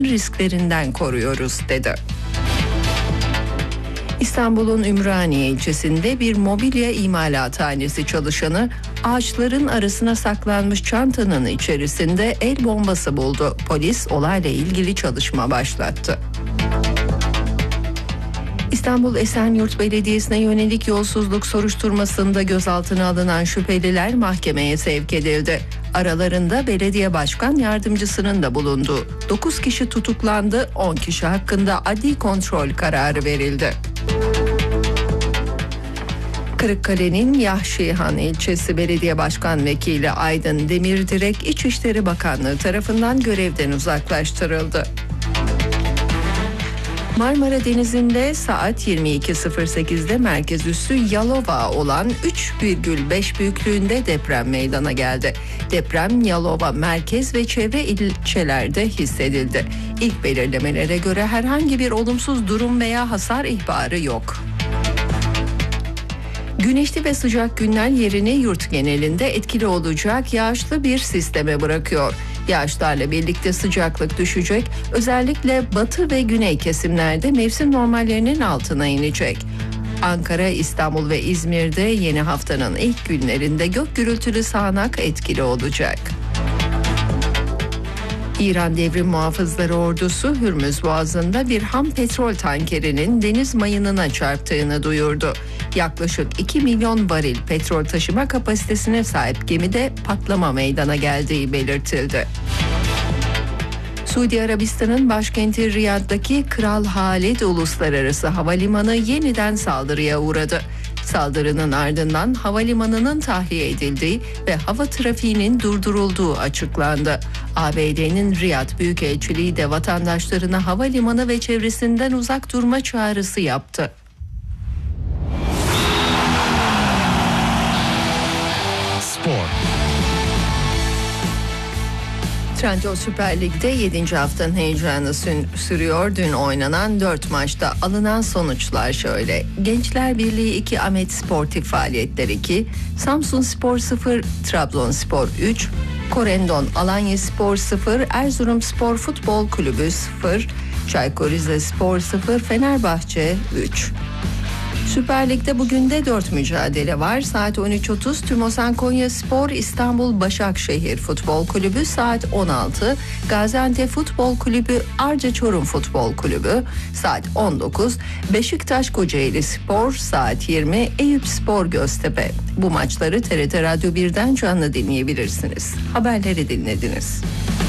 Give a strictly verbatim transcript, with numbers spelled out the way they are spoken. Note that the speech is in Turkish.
risklerinden koruyoruz dedi. İstanbul'un Ümraniye ilçesinde bir mobilya imalathanesi çalışanı ağaçların arasına saklanmış çantanın içerisinde el bombası buldu. Polis olayla ilgili çalışma başlattı. İstanbul Esenyurt Belediyesi'ne yönelik yolsuzluk soruşturmasında gözaltına alınan şüpheliler mahkemeye sevk edildi. Aralarında belediye başkan yardımcısının da bulunduğu dokuz kişi tutuklandı, on kişi hakkında adli kontrol kararı verildi. Kırıkkale'nin Yahşihan ilçesi belediye başkan vekili Aydın Demirdirek İçişleri Bakanlığı tarafından görevden uzaklaştırıldı. Marmara Denizi'nde saat yirmi iki sıfır sekizde merkez üssü Yalova olan üç virgül beş büyüklüğünde deprem meydana geldi. Deprem Yalova merkez ve çevre ilçelerde hissedildi. İlk belirlemelere göre herhangi bir olumsuz durum veya hasar ihbarı yok. Güneşli ve sıcak günler yerini yurt genelinde etkili olacak yağışlı bir sisteme bırakıyor. Yağışlarla birlikte sıcaklık düşecek, özellikle batı ve güney kesimlerde mevsim normallerinin altına inecek. Ankara, İstanbul ve İzmir'de yeni haftanın ilk günlerinde gök gürültülü sağanak etkili olacak. İran Devrim Muhafızları Ordusu Hürmüz Boğazı'nda bir ham petrol tankerinin deniz mayınına çarptığını duyurdu. Yaklaşık iki milyon varil petrol taşıma kapasitesine sahip gemide patlama meydana geldiği belirtildi. Suudi Arabistan'ın başkenti Riyad'daki Kral Halid Uluslararası Havalimanı yeniden saldırıya uğradı. Saldırının ardından havalimanının tahliye edildiği ve hava trafiğinin durdurulduğu açıklandı. A B D'nin Riyad Büyükelçiliği de vatandaşlarına havalimanı ve çevresinden uzak durma çağrısı yaptı. Spor. Trendyol Süper Lig'de yedinci haftanın heyecanı sürüyor. Dün oynanan dört maçta alınan sonuçlar şöyle. Gençler Birliği iki, Ahmet Sportif Faaliyetler iki, Samsunspor sıfır, Trabzonspor üç, Korendon Alanyaspor sıfır, Erzurumspor Futbol Kulübü sıfır, Çaykur Rizespor sıfır, Fenerbahçe üç. Süper Lig'de bugün de dört mücadele var. Saat on üç otuz Tümosan Konyaspor İstanbul Başakşehir Futbol Kulübü, saat on altı Gaziantep Futbol Kulübü Arca Çorum Futbol Kulübü, saat on dokuz Beşiktaş Kocaeli Spor, saat yirmi Eyüpspor Göztepe. Bu maçları T R T Radyo birden canlı dinleyebilirsiniz. Haberleri dinlediniz.